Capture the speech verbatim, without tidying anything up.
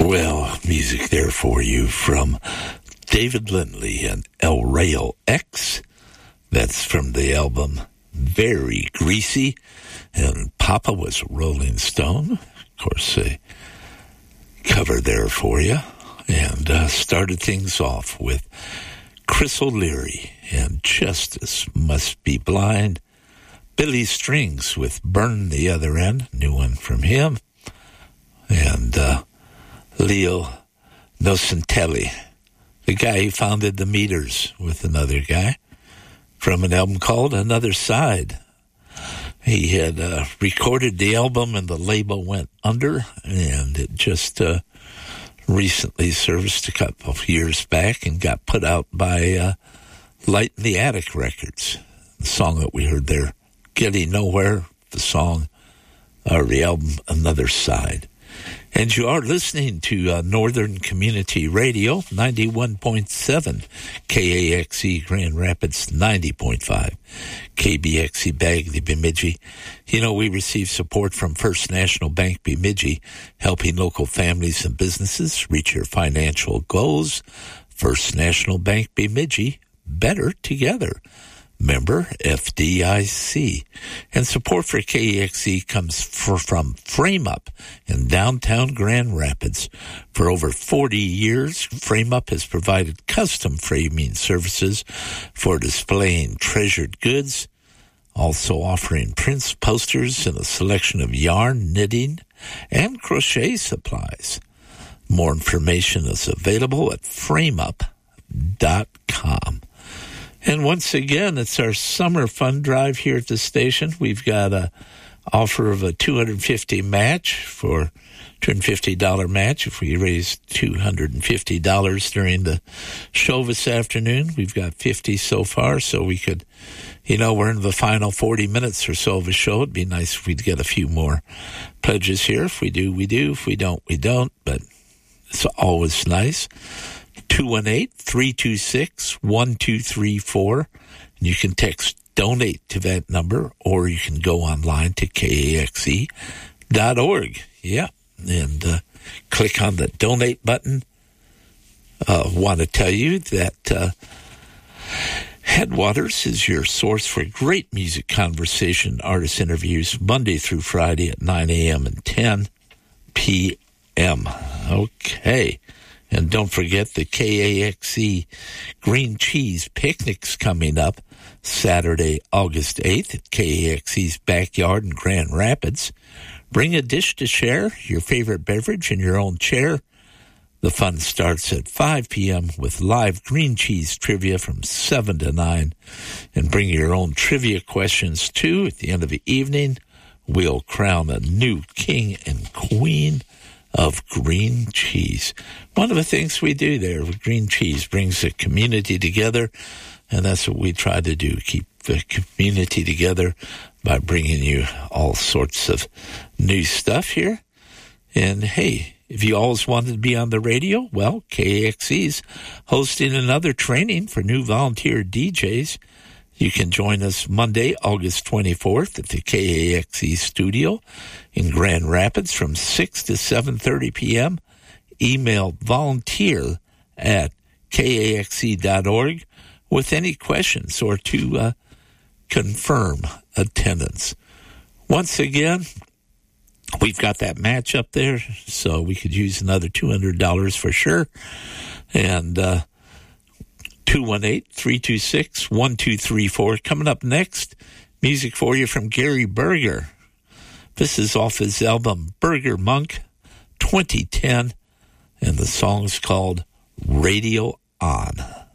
Well, music there for you from David Lindley and El Rayo X. That's from the album Very Greasy. And Papa was a Rolling Stone. Of course, a cover there for you. And uh, started things off with Chris O'Leary and Justice Must Be Blind. Billy Strings with Burn the Other End, new one from him. And uh, Leo Nocentelli, the guy who founded the Meters, with another guy from an album called Another Side. He had uh, recorded the album and the label went under, and it just uh, recently serviced a couple of years back and got put out by uh, Light in the Attic Records. The song that we heard there, Getting Nowhere, the song, or the album Another Side. And you are listening to uh, Northern Community Radio, ninety-one point seven, K A X E Grand Rapids, ninety point five, K B X E Bagley, Bemidji. You know, we receive support from First National Bank Bemidji, helping local families and businesses reach your financial goals. First National Bank Bemidji, better together. Member F D I C. And support for K A X E comes for, from Frame Up in downtown Grand Rapids. For over forty years, Frame Up has provided custom framing services for displaying treasured goods, also offering prints, posters, and a selection of yarn, knitting, and crochet supplies. More information is available at frame up dot com. And once again, it's our summer fund drive here at the station. We've got a offer of a two hundred fifty dollars match for two hundred fifty dollars match if we raise two hundred fifty dollars during the show this afternoon. We've got fifty so far, so we could, you know, we're in the final forty minutes or so of the show. It'd be nice if we'd get a few more pledges here. If we do, we do. If we don't, we don't. But it's always nice. two one eight, three two six, one two three four. And you can text donate to that number, or you can go online to K A X E dot org. Yeah, and uh, click on the donate button. Uh, want to tell you that uh, Headwaters is your source for great music conversation, artist interviews, Monday through Friday at nine a.m. and ten p.m. Okay. And don't forget the K A X E Green Cheese Picnic's coming up Saturday, August eighth at K A X E's backyard in Grand Rapids. Bring a dish to share, your favorite beverage in your own chair. The fun starts at five p.m. with live green cheese trivia from seven to nine. And bring your own trivia questions, too. At the end of the evening, we'll crown a new king and queen of green cheese. One of the things we do there with green cheese brings the community together, and that's what we try to do, keep the community together by bringing you all sorts of new stuff here. And hey, if you always wanted to be on the radio, well, K A X E's hosting another training for new volunteer D Js. You can join us Monday, August twenty-fourth at the K A X E studio in Grand Rapids from six to seven thirty p.m. Email volunteer at K A X E dot org with any questions or to uh, confirm attendance. Once again, we've got that match up there, so we could use another two hundred dollars for sure. And uh, two one eight, three two six, one two three four. Coming up next, music for you from Gary Berger. This is off his album Berger Monk twenty ten, and the song is called Radio On.